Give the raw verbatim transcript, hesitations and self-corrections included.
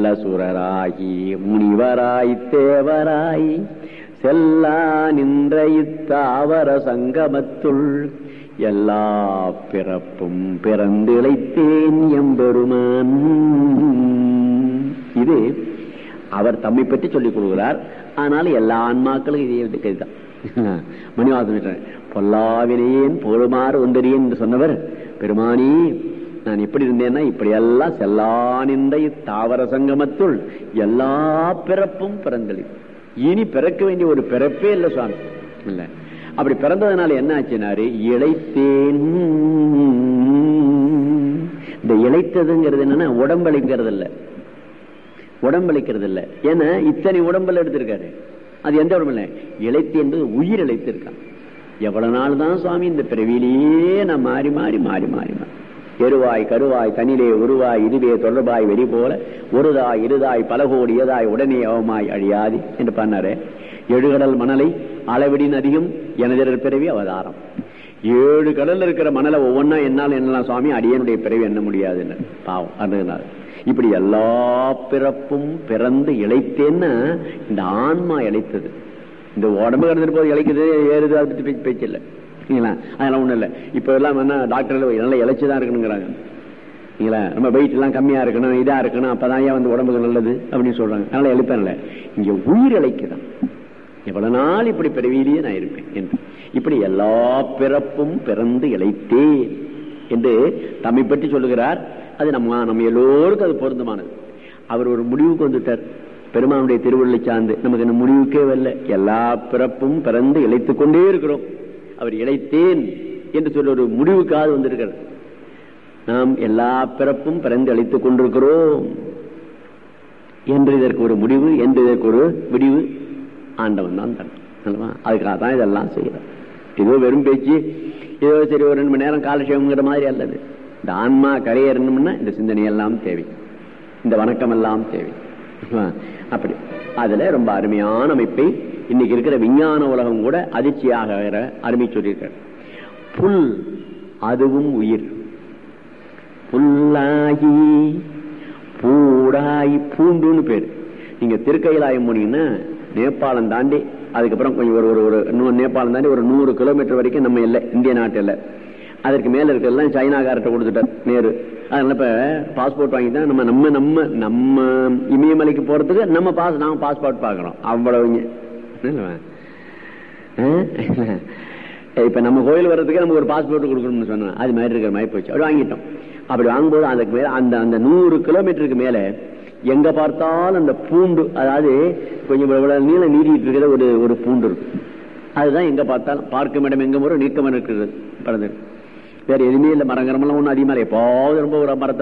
சுரராகி முனிவராய் தேவராய் செல்லா நின்ற இத்தாவர சங்கமத்துள் எல்லா பிறப்பும் பிறந்திழைத்தேன் எம்பெருமான். இது அவர் தம்மை பற்றி சொல்லிக் கொள்கிறார். ஆனால் எல்லா ஆன்மாக்களும் இதே கைதான். மணிவாசன் பொல்லாவினேன் போருமாறு ஒன்றறியேன் என்று சொன்னவர் பெருமானி, நான் எப்படி இருந்தேன்னா இப்படியெல்லாம் செல்லா நின்ற தாவர சங்கமத்துள் எல்லா பிறப்பும் பிறந்தளி. இனி பிறக்க வேண்டிய ஒரு பிறப்பே இல்லை சுவாமி. இல்ல அப்படி பிறந்ததுனால என்ன ஆச்சுனாரு, இழைத்தேன். இந்த இழைத்ததுங்கிறது என்னன்னா உடம்பளிக்கிறது இல்ல, உடம்பளிக்கிறது இல்ல. ஏன்னா இத்தனை உடம்புல எடுத்திருக்காரு. அது எந்த உடம்பு இல்லை, இழைத்து என்பது உயிர் இழைத்திருக்கான். எவ்வளவு நாள் தான் சுவாமி இந்த பிறவியிலேயே நான் மாறி மாறி மாறி மாறி மாறி எருவாய் கருவாய் தனிலே உருவாய் இதுவே தொடர்பாய் வெறி போல ஒருதாய் இருதாய் பலகோடி ஏதாய் உடனே அவமாய் அழியாது என்று பண்ணாரு. எழுகடல் மணலை அளவிடின் அதிகம் எனது பிறவி அவதாரம். ஏழு கடல்ல இருக்கிற மணலை ஒவ்வொன்னா என்னால் என்னலாம் சுவாமி, அடியனுடைய பிறவி என்ன முடியாதுன்னு பாவம். அதனால இப்படி எல்லா பிறப்பும் பிறந்து இழைத்தேன்னா இந்த ஆன்மா இழைத்தது. இந்த உடம்பு கிடந்துட்டு போது இழைக்குது ஏறுது, அதை பத்தி பேச்சு பேச்சு இல்லை. அதெல்லாம் ஒண்ணும் இல்லை. இப்ப எல்லாம் என்ன டாக்டர் நல்லா இழைச்சுதான் இருக்கணுங்கிறாங்க. நம்ம வெயிட் எல்லாம் கம்மியா இருக்கணும், இதா இருக்கணும், அப்பதான் ஏன் வந்து உடம்புக்கு நல்லது அப்படின்னு சொல்றாங்க. அதனால எழுப்பேன்ல, இங்க உயிர் இழைக்குதான். எவ்வளவு நாள் இப்படி பிறவியிலேயே நான் இருப்பேன் என்று இப்படி எல்லா பிறப்பும் பிறந்து இழைத்தேன் என்று தம்மை பற்றி சொல்லுகிறார். அது நம்ம நம்ம எல்லோருக்கும் அது பொருந்தமானது. அவர் ஒரு முடிவுக்கு வந்துட்டார். பெருமானுடைய திருவள்ளுவை சார்ந்து நமக்கு என்ன முடிவுக்கே வரல. எல்லா பிறப்பும் பிறந்து இழைத்துக் கொண்டே இருக்கிறோம். அவர் இழைத்தேன் என்று சொல்ல ஒரு முடிவுக்காக வந்திருக்கிறார். நாம் எல்லா பிறப்பும் பிறந்து இழைத்துக் கொண்டிருக்கிறோம் என்று இதற்கு ஒரு முடிவு, என்று இதற்கு ஒரு விடிவு ஆண்டவன் தான் தரணும். அதுக்காக தான் இதெல்லாம் செய்யறார். ஏதோ வெறும் பேச்சு, ஏதோ சரி ஒரு ரெண்டு மணி நேரம் காலட்சேபங்கிற மாதிரி அல்லது. இந்த ஆன்மா கரையேறணும்னா இந்த சிந்தனை எல்லாம் தேவை, இந்த வணக்கம் எல்லாம் தேவை. அப்படி அதுல ரொம்ப அருமையான அமைப்பை இன்னைக்கு இருக்கிற விஞ்ஞான உலகம் கூட அதிர்ச்சியாக அருமை சொல்லியிருக்க. புல் அதுவும் உயிர். புல்லாகி பூடாகி பூண்டுன்னு பேரு. நீங்க திருக்கையிலாயம் போனீங்கன்னா நேபாளம் தாண்டி அதுக்கப்புறம் கொஞ்சம் ஒரு ஒரு நேபாளம் தாண்டி ஒரு நூறு கிலோமீட்டர் வரைக்கும் நம்ம இல்லை, இந்திய நாட்டு இல்லை. அதற்கு மேல இருக்கிறதெல்லாம் சைனாக்காரர்கிட்ட கொடுத்துட்டார் நேரு. அதனால இப்ப பாஸ்போர்ட் வாங்கி தான் நம்ம நம்ம நம்ம நம்ம இமயமலைக்கு போறதுக்கு நம்ம பாஸ் நாம பாஸ்போர்ட் பாக்குறோம். அவ்வளவுங்க. இப்ப நம்ம கோயில் வர்றதுக்கு நமக்கு ஒரு பாஸ்போர்ட் கொடுக்கணும்னு சொன்னா அது மாதிரி இருக்கிற மாதிரி போச்சு. அப்படி வாங்கிட்டோம். அப்படி வாங்கும்போது அதுக்கு மேல அந்த அந்த நூறு கிலோமீட்டருக்கு மேல எங்க பார்த்தாலும் அந்த பூண்டு, அதாவது கொஞ்சம் நீள நீடிட்டு இருக்கிற ஒரு ஒரு பூண்டு இருக்கு. அதுதான் எங்க பார்த்தாலும் பார்க்கும் இடம் எங்க முறை நீக்கமாக இருக்கிறது. பறந்து வேற எதுவுமே இல்லை. மரங்கரமெல்லாம் ஒன்றும் அதிகமாக இல்லை. எப்பாவது ரொம்ப ஒரு மரத்தை